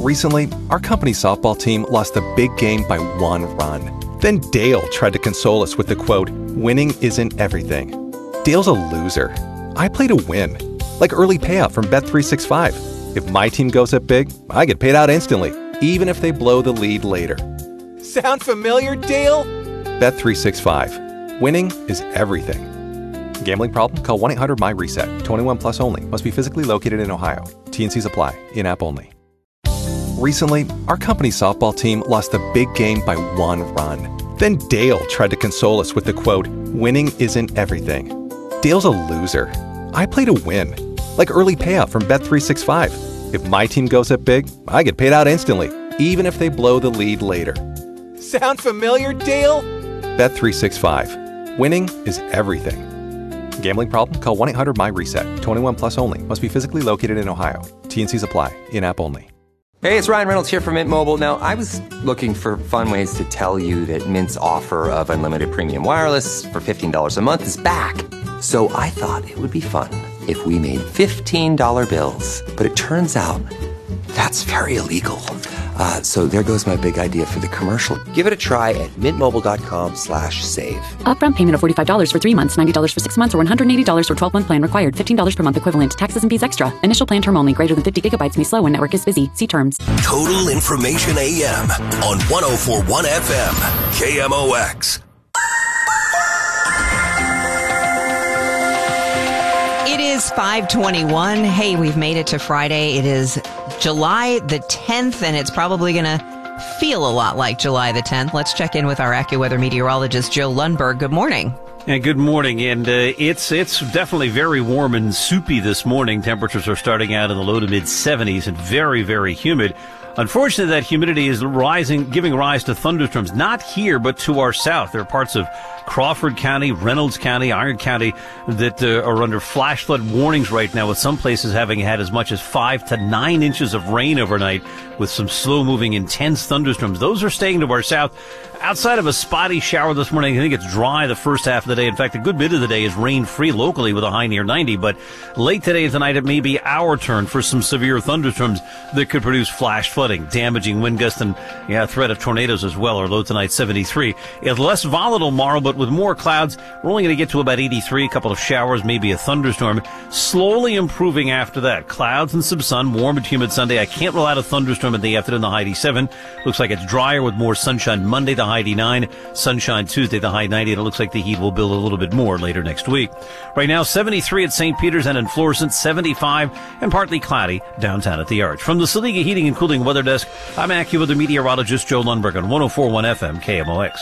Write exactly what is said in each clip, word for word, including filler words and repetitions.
Recently, our company softball team lost a big game by one run. Then Dale tried to console us with the quote, "Winning isn't everything." Dale's a loser. I play to win. Like early payout from Bet three sixty-five. If my team goes up big, I get paid out instantly, even if they blow the lead later. Sound familiar, Dale? Bet three sixty-five. Winning is everything. Gambling problem? Call one eight hundred M Y RESET. twenty-one plus only. Must be physically located in Ohio. T and Cs apply. In-app only. Recently, our company softball team lost a big game by one run. Then Dale tried to console us with the quote, "Winning isn't everything." Dale's a loser. I play to win. Like early payout from Bet three sixty-five. If my team goes up big, I get paid out instantly, even if they blow the lead later. Sound familiar, Dale? Bet three sixty-five. Winning is everything. Gambling problem? Call one eight hundred M Y RESET. twenty-one plus only. Must be physically located in Ohio. T and Cs apply. In-app only. Hey, it's Ryan Reynolds here from Mint Mobile. Now, I was looking for fun ways to tell you that Mint's offer of unlimited premium wireless for fifteen dollars a month is back. So I thought it would be fun if we made fifteen dollar bills. But it turns out that's very illegal. Uh, so there goes my big idea for the commercial. Give it a try at mintmobile.com slash save. Upfront payment of forty-five dollars for three months, ninety dollars for six months, or one hundred eighty dollars for twelve-month plan required. fifteen dollars per month equivalent. Taxes and fees extra. Initial plan term only. Greater than fifty gigabytes may slow when network is busy. See terms. Total Information A M on one oh four point one F M. K M O X. It is five twenty-one. Hey, we've made it to Friday. It is July the tenth, and it's probably going to feel a lot like July the tenth. Let's check in with our AccuWeather meteorologist, Joe Lundberg. Good morning. And good morning. And uh, it's it's definitely very warm and soupy this morning. Temperatures are starting out in the low to mid seventies and very, very humid. Unfortunately, that humidity is rising, giving rise to thunderstorms, not here, but to our south. There are parts of Crawford County, Reynolds County, Iron County that uh, are under flash flood warnings right now, with some places having had as much as five to nine inches of rain overnight with some slow-moving, intense thunderstorms. Those are staying to our south. Outside of a spotty shower this morning, I think it's dry the first half of the day. In fact, a good bit of the day is rain-free locally with a high near ninety. But late today and tonight, it may be our turn for some severe thunderstorms that could produce flash flooding, damaging wind gusts, and yeah, threat of tornadoes as well. Our low tonight, seventy-three. It's less volatile tomorrow, but with more clouds, we're only going to get to about eighty-three. A couple of showers, maybe a thunderstorm. Slowly improving after that. Clouds and some sun, warm and humid Sunday. I can't rule out a thunderstorm in the afternoon, the high eighty-seven. Looks like it's drier with more sunshine Monday, the high eighty-nine. Sunshine Tuesday, the high ninety. And it looks like the heat will build a little bit more later next week. Right now, seventy-three at Saint Peter's and in Florissant, seventy-five and partly cloudy downtown at the Arch. From the Saliga Heating and Cooling Weather Desk, I'm AccuWeather meteorologist Joe Lundberg on one oh four point one F M K M O X.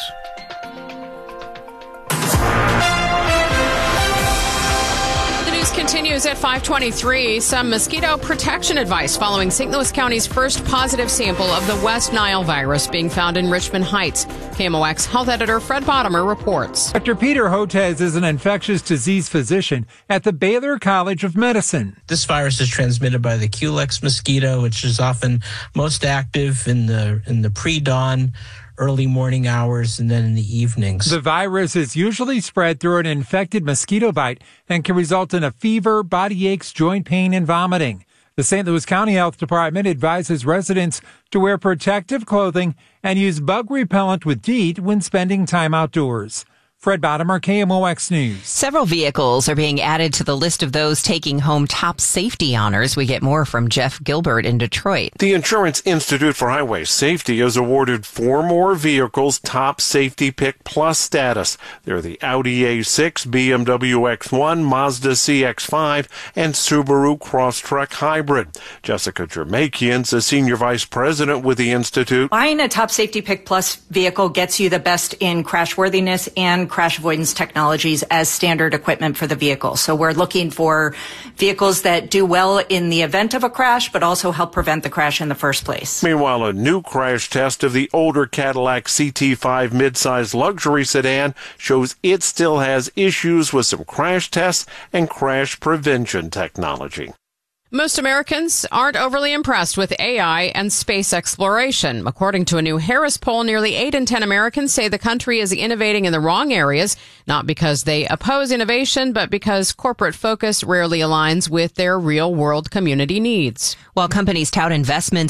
Continues at five twenty-three. Some mosquito protection advice following Saint Louis County's first positive sample of the West Nile virus being found in Richmond Heights. K M O X health editor Fred Bottomer reports. Doctor Peter Hotez is an infectious disease physician at the Baylor College of Medicine. This virus is transmitted by the Culex mosquito, which is often most active in the in the pre-dawn, early morning hours, and then in the evenings. The virus is usually spread through an infected mosquito bite and can result in a fever, body aches, joint pain, and vomiting. The Saint Louis County Health Department advises residents to wear protective clothing and use bug repellent with DEET when spending time outdoors. Fred Bottomer, K M O X News. Several vehicles are being added to the list of those taking home top safety honors. We get more from Jeff Gilbert in Detroit. The Insurance Institute for Highway Safety has awarded four more vehicles top safety pick plus status. They're the Audi A six, B M W X one, Mazda C X five, and Subaru Crosstrek Hybrid. Jessica Jermakian's a senior vice president with the Institute. Buying a top safety pick plus vehicle gets you the best in crashworthiness and crash avoidance technologies as standard equipment for the vehicle. So we're looking for vehicles that do well in the event of a crash, but also help prevent the crash in the first place. Meanwhile, a new crash test of the older Cadillac C T five midsize luxury sedan shows it still has issues with some crash tests and crash prevention technology. Most Americans aren't overly impressed with A I and space exploration. According to a new Harris poll, nearly eight in ten Americans say the country is innovating in the wrong areas, not because they oppose innovation, but because corporate focus rarely aligns with their real-world community needs. While companies tout investments